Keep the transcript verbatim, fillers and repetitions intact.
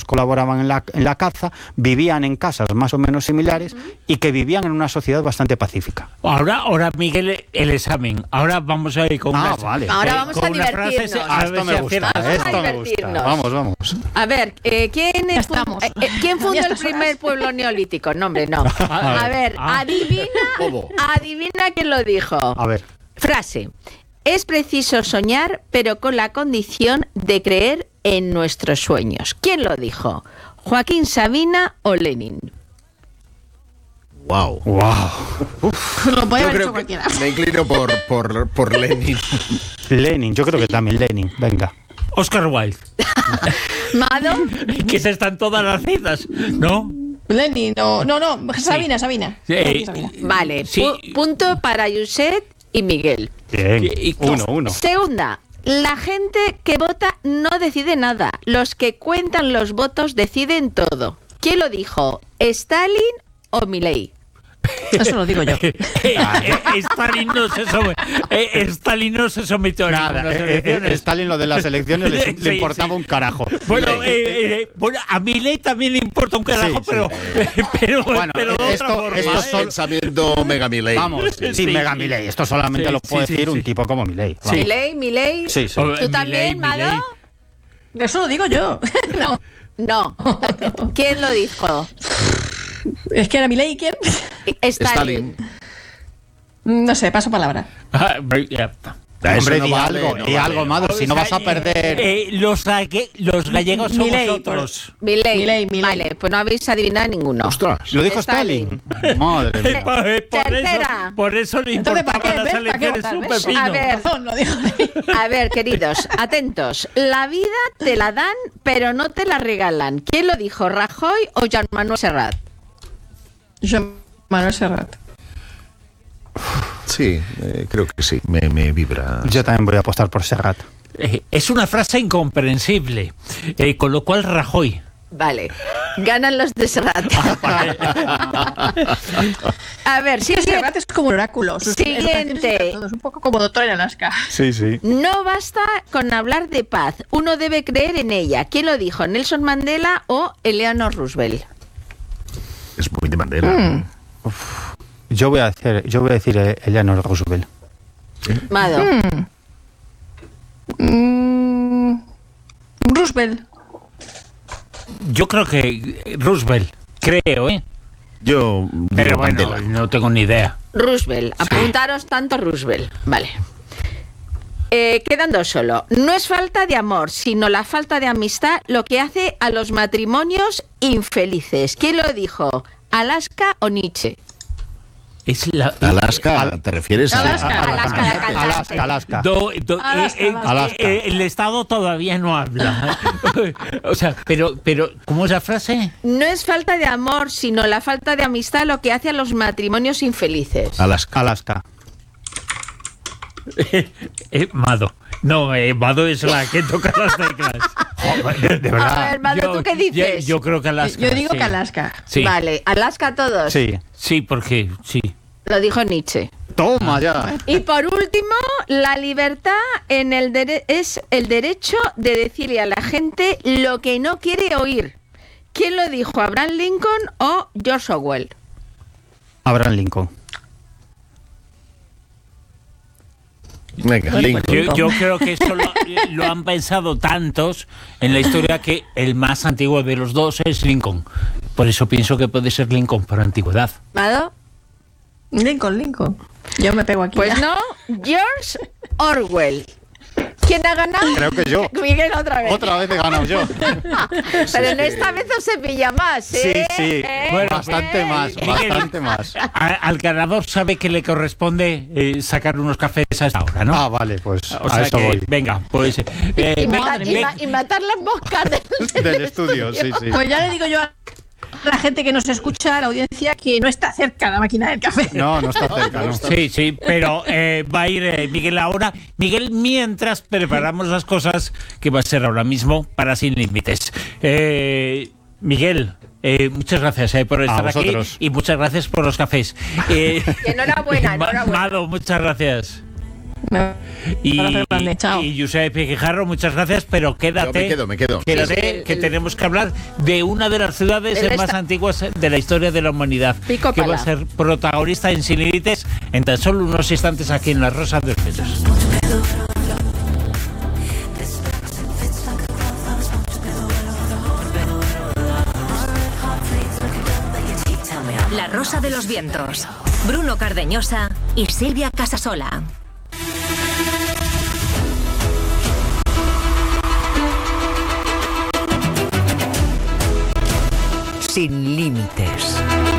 colaboraban en la, en la caza, vivían en casas más o menos similares y que vivían en una sociedad bastante pacífica. Ahora, ahora Miguel, el examen. Ahora vamos a ir con ah, una, vale. Ahora eh, vamos con a una divertirnos. frase, Ah, esto me gusta, Vamos a esto me gusta. divertirnos. Vamos, vamos. A ver, eh, ¿quién, es, Estamos. eh, eh, ¿quién fundó Ya el estas primer horas. pueblo neolítico? No, hombre, no. A ver, Ah. adivina, ¿Cómo? adivina quién lo dijo. A ver. Frase. Es preciso soñar, pero con la condición de creer en nuestros sueños. ¿Quién lo dijo? ¿Joaquín Sabina o Lenin? Wow. Wow. Lo puede Yo haber creo hecho que cualquiera. me inclino por, por, por Lenin. Lenin, yo creo que también Lenin. Venga. Oscar Wilde. ¿Mado? Que se están todas las citas, ¿no? Lenin, no, no, no, Sabina, Sabina. Sí. Joaquín Sabina. Vale, Sí. pu- punto para Yuset y Miguel. Bien. Y- y- Uno, uno. Segunda, la gente que vota no decide nada. Los que cuentan los votos deciden todo. ¿Quién lo dijo? ¿Stalin o Milei? Eso lo digo yo. Eh, eh, Stalin, no se some- eh, Stalin no se sometió a Nada, ninguna eh, eh, elecciones. Stalin lo de las elecciones le, Sí, le importaba sí. un carajo. Bueno, eh, eh, bueno, a Milei también le importa un carajo, Sí, sí. pero, pero, Bueno, pero de esto- otra forma. esto ¿eh? son- Pensamiento mega Milei. Vamos, Sí, sí, sí. mega Milei. Esto solamente Sí, lo puede sí, decir sí, un sí. tipo como Milei. Sí. ¿Milei? ¿Milei? Sí, sí. Oh, ¿Tú también, Milei, Mado? Milei. Eso lo digo yo. No. No. ¿Quién lo dijo? Es que era Milei, ¿quién? Stalin. Stalin. No sé, paso palabra. Ah, ya. Eso Hombre, no di vale, algo, no di vale. algo, Mado, si no vas a perder... Eh, los, galle- los gallegos somos Milei, otros. Milei. Milei, Milei. Vale, pues no habéis adivinado ninguno. Ostras. ¿Lo dijo Stalin. Stalin? Madre mía. Por, eh, por Tercera. eso, por eso le Entonces, ¿para importaban qué? las ¿Ves? ¿Para qué elecciones votar? un ¿Ves? pepino. A ver. Razón, lo digo Milei. A ver, queridos, atentos. La vida te la dan, pero no te la regalan. ¿Quién lo dijo, Rajoy o Joan Manuel Serrat? Joan Manuel Serrat. Sí, eh, creo que sí. Me, me vibra. Yo también voy a apostar por Serrat. Eh, es una frase incomprensible, eh, con lo cual Rajoy. Vale, ganan los de Serrat. A ver, Sí, sigue. Serrat es como un oráculo. Sus Siguiente. explicaciones son todas, un poco como Doctor en Alaska. Sí, sí. No basta con hablar de paz, uno debe creer en ella. ¿Quién lo dijo, Nelson Mandela o Eleanor Roosevelt? Es muy de Mandela. Mm. Yo voy a decir, yo voy a decir eh, Eleanor Roosevelt. Mado. Mm, Roosevelt. Yo creo que Roosevelt, creo, ¿eh? Yo digo Pero bueno, Mandela. no tengo ni idea. Roosevelt, apuntaros tanto Roosevelt. Vale. Eh, quedan dos solo. No es falta de amor, sino la falta de amistad lo que hace a los matrimonios infelices. ¿Quién lo dijo? ¿Alaska o Nietzsche? Es la, Alaska, ¿te refieres a Alaska. Alaska, la cantante. Alaska, Alaska. Do- do- Alaska, eh, eh, Alaska. eh, el Estado todavía no habla. O sea, pero, pero, ¿cómo es la frase? No es falta de amor, sino la falta de amistad lo que hace a los matrimonios infelices. Alaska. Alaska. Eh, Mado. No, eh, Mado es la que toca las teclas. De, de A verdad. ver, Mado, ¿tú qué dices? Yo, yo creo que Alaska. Yo digo sí. que Alaska. Sí, Vale, Alaska todos. Sí. sí, porque sí. Lo dijo Nietzsche. Toma ya. Y por último, la libertad en el dere- es el derecho de decirle a la gente lo que no quiere oír. ¿Quién lo dijo? ¿Abraham Lincoln o George Orwell? Abraham Lincoln. Venga, Lincoln. Yo, yo creo que eso lo, lo han pensado tantos en la historia que el más antiguo de los dos es Lincoln. Por eso pienso que puede ser Lincoln por antigüedad. ¿Mado? Lincoln, Lincoln. Yo me pego aquí. Pues ya. no, George Orwell. ¿Quién ha ganado? Creo que yo. Miguel otra vez. Otra vez he ganado yo. Pero en esta vez os se pilla más, Sí, ¿eh? sí. ¿Eh? Bueno, Bastante ¿Eh? más, Miguel. bastante más. A- al ganador sabe que le corresponde eh, sacar unos cafés a esta hora, ¿no? Ah, vale, pues O a sea eso que, voy. venga, pues... eh, Y, eh, matar, ven- y ven- ma- y matar las moscas del, Del estudio, sí, sí. Pues ya le digo yo a la gente que nos escucha, a la audiencia, que no está cerca la máquina del café. No, no está cerca, no. Sí, sí, pero eh, va a ir eh, Miguel ahora. Miguel, mientras preparamos las cosas, que va a ser ahora mismo para Sin Límites. Eh, Miguel, eh, muchas gracias eh, por estar aquí vosotros. y muchas gracias por los cafés. Eh, Enhorabuena, Ma- enhorabuena. Mado, muchas gracias. Me- Y, Abrazo grande, chao. y Josep Guijarro, muchas gracias, pero quédate. Yo me quedo, me quedo. Quédate, Sí, sí, que el- tenemos que hablar de una de las ciudades El más esta- antiguas de la historia de la humanidad, Pico que va a Pala. ser protagonista en Sin Límites en tan solo unos instantes aquí en La Rosa de los Vientos. La Rosa de los Vientos. Bruno Cardeñosa y Silvia Casasola. Sin límites.